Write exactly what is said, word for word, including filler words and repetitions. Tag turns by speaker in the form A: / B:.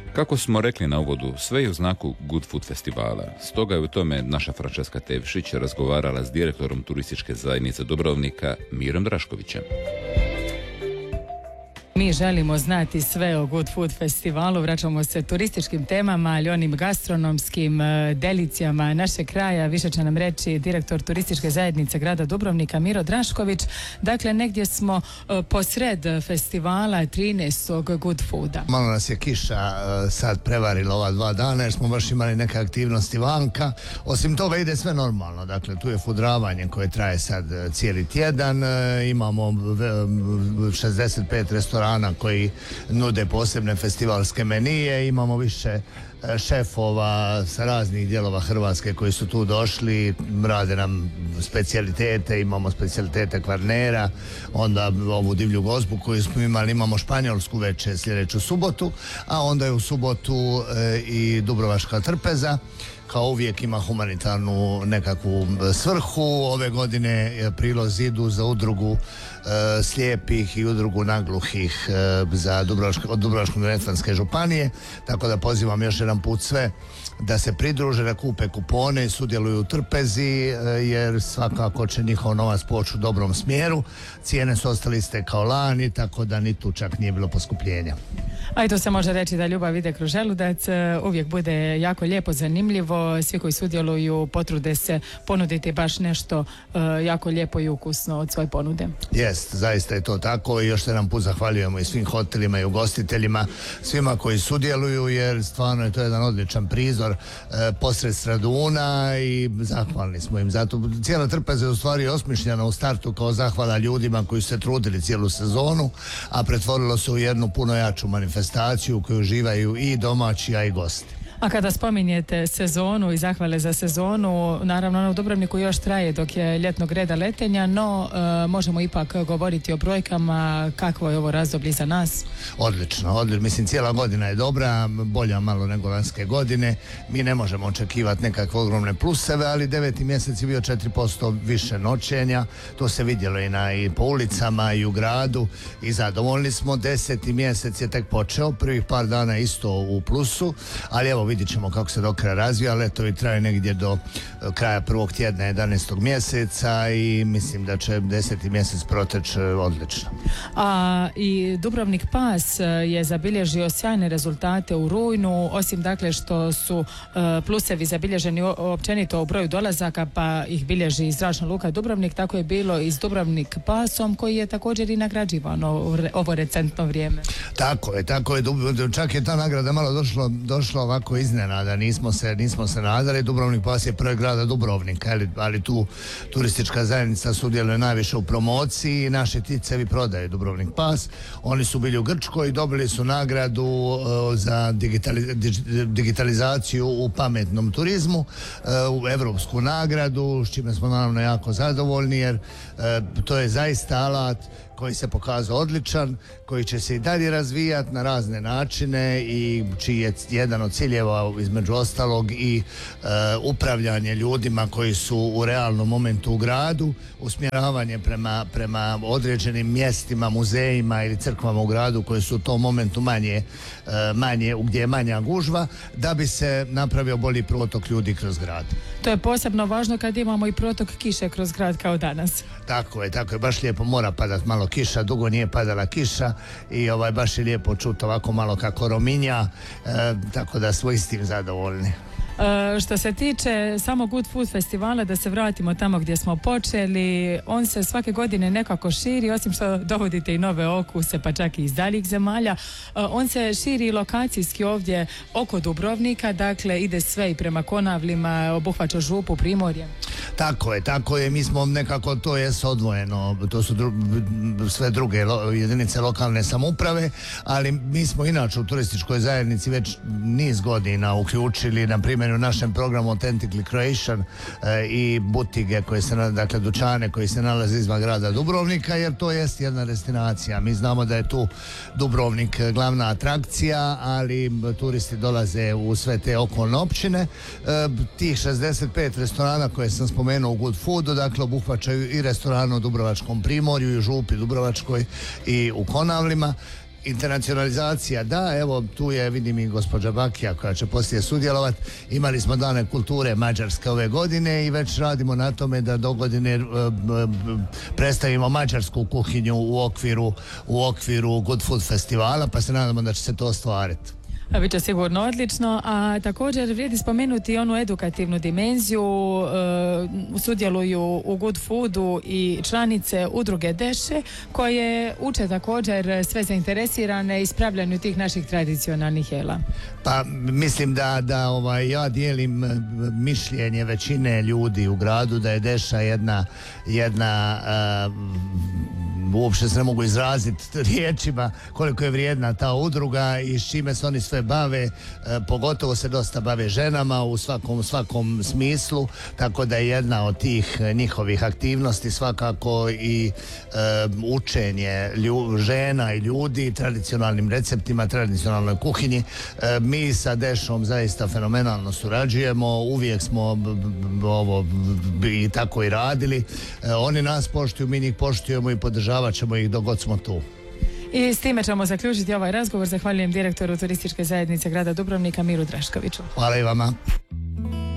A: Kako smo rekli na uvodu, sve je u znaku Good Food festivala. Stoga je u tome naša Francesca Tevšić razgovarala s direktorom turističke zajednice Dubrovnika Mirom Draškovićem.
B: Mi želimo znati sve o Good Food festivalu, vraćamo se turističkim temama, ali onim gastronomskim delicijama našeg kraja. Više će nam reći direktor turističke zajednice grada Dubrovnika Miro Drašković. Dakle, negdje smo posred festivala trinaestog Good Fooda.
C: Malo nas je kiša sad prevarila ova dva dana jer smo baš imali neke aktivnosti vanka. Osim toga ide sve normalno. Dakle, tu je fudravanje koje traje sad cijeli tjedan. Imamo šezdeset pet restorana koji nude posebne festivalske menije, imamo više šefova sa raznih dijelova Hrvatske koji su tu došli, rade nam specijalitete, imamo specijalitete Kvarnera, onda ovu divlju gozbu koju smo imali, imamo španjolsku večer sljedeću subotu, a onda je u subotu e, i dubrovačka trpeza. Kao uvijek ima humanitarnu nekakvu svrhu. Ove godine prilozi idu za udrugu e, slijepih i udrugu nagluhih e, za Dubrovačke, od Dubrovačko-neretvanske županije, tako da pozivam još jedan put sve da se pridruže, da kupe kupone i sudjeluju u trpezi, e, jer svakako će njihov novac poći u dobrom smjeru. Cijene su ostale iste kao lani, tako da ni tu čak nije bilo poskupljenja.
B: A i to se može reći da ljubav ide kroz želudac, uvijek bude jako lijepo, zanimljivo, svi koji sudjeluju potrude se ponuditi baš nešto uh, jako lijepo i ukusno od svoje ponude. Jest,
C: zaista je to tako i još se nam put zahvaljujemo i svim hotelima i ugostiteljima, svima koji sudjeluju, jer stvarno je to jedan odličan prizor uh, posred Straduna i zahvalni smo im. Zato cijela trpeza je u stvari osmišljena u startu kao zahvala ljudima koji su se trudili cijelu sezonu, a pretvorilo se u jednu puno jaču manifestaciju u kojoj uživaju i domaći, a i gosti.
B: A kada spominjete sezonu i zahvale za sezonu, naravno ono u Dubrovniku još traje dok je ljetnog reda letenja, no e, možemo ipak govoriti o brojkama. Kakvo je ovo razdoblje za nas?
C: Odlično, odlično. Mislim, cijela godina je dobra, bolja malo nego lanjske godine. Mi ne možemo očekivati nekakve ogromne pluseve, ali deveti mjesec je bio četiri posto više noćenja. To se vidjelo i, na, i po ulicama i u gradu i zadovoljni smo. Deseti mjesec je tek počeo, prvih par dana isto u plusu, ali evo vidjet ćemo kako se do kraja razvija. Letovi traje negdje do kraja prvog tjedna jedanaestog mjeseca i mislim da će deseti mjesec proteći odlično.
B: A i Dubrovnik Pas je zabilježio sjajne rezultate u rujnu, osim dakle što su uh, plusevi zabilježeni općenito u broju dolazaka, pa ih bilježi i zračna luka Dubrovnik, tako je bilo i s Dubrovnik Pasom koji je također i nagrađivan ovo recentno vrijeme.
C: Tako je, tako je. Čak je ta nagrada malo došlo, došlo ovako iznenada, nismo se, nismo se nadali. Dubrovnik Pas je projekt grada Dubrovnika, ali, ali tu turistička zajednica sudjeluje najviše u promociji i naši ticevi prodaju Dubrovnik Pas. Oni su bili u Grčkoj i dobili su nagradu uh, za digitali, digitalizaciju u pametnom turizmu, uh, u evropsku nagradu, s čime smo naravno jako zadovoljni, jer uh, to je zaista alat koji se pokazao odličan, koji će se i dalje razvijati na razne načine i čiji je jedan od ciljeva između ostalog i e, upravljanje ljudima koji su u realnom momentu u gradu, usmjeravanje prema, prema određenim mjestima, muzejima ili crkvama u gradu koji su u tom momentu manje, e, manje, gdje je manja gužva, da bi se napravio bolji protok ljudi kroz grad.
B: To je posebno važno kad imamo i protok kiše kroz grad kao danas.
C: Tako je, tako je, baš lijepo mora padati malo kiša, dugo nije padala kiša i ovaj baš je lijepo čuti ovako malo kako rominja, e, tako da smo istim zadovoljni.
B: Uh, što se tiče samog Good Food festivala, da se vratimo tamo gdje smo počeli, on se svake godine nekako širi, osim što dovodite i nove okuse, pa čak i iz daljih zemalja. Uh, on se širi lokacijski ovdje oko Dubrovnika, dakle ide sve i prema Konavlima, obuhvaća Župu, Primorje.
C: Tako je, tako je, mi smo nekako, to je odvojeno, to su dru, sve druge lo, jedinice lokalne samouprave, ali mi smo inače u turističkoj zajednici već niz godina uključili, na primjer u našem programu Authentically Croatian e, i butige koje se, dakle dućane koji se nalaze izvan grada Dubrovnika, jer to jest jedna destinacija. Mi znamo da je tu Dubrovnik glavna atrakcija, ali turisti dolaze u sve te okolne općine. E, tih šezdeset pet restorana koje sam spomenuo u Good Foodu, dakle obuhvaćaju i restorane u Dubrovačkom Primorju i u Župi Dubrovačkoj i u Konavlima. internacionalizacija, da, evo tu je, vidim i gospođa Bakija koja će poslije sudjelovati. Imali smo dane kulture Mađarske ove godine i već radimo na tome da do godine uh, predstavimo mađarsku kuhinju u okviru, u okviru Good Food festivala, pa se nadamo da će se to ostvariti.
B: A bit će sigurno odlično, a također vrijedi spomenuti onu edukativnu dimenziju, e, sudjeluju u Good Foodu i članice udruge Deše koje uče također sve zainteresirane ispravljanju tih naših tradicionalnih jela.
C: Pa mislim da, da ovaj, ja dijelim mišljenje većine ljudi u gradu da je Deša jedna, jedna uh, uopće se ne mogu izraziti riječima koliko je vrijedna ta udruga i s čime se oni sve bave, e, pogotovo se dosta bave ženama u svakom, svakom smislu, tako da je jedna od tih njihovih aktivnosti svakako i e, učenje lju, žena i ljudi tradicionalnim receptima, tradicionalnoj kuhinji. E, mi sa Dešom zaista fenomenalno surađujemo, uvijek smo b, b, ovo b, i tako i radili. E, oni nas poštuju, mi njih poštujemo i podržavat ćemo ih dok god smo tu.
B: I s time ćemo zaključiti ovaj razgovor. Zahvaljujem direktoru turističke zajednice grada Dubrovnika Miru Draškoviću.
C: Hvala i vama.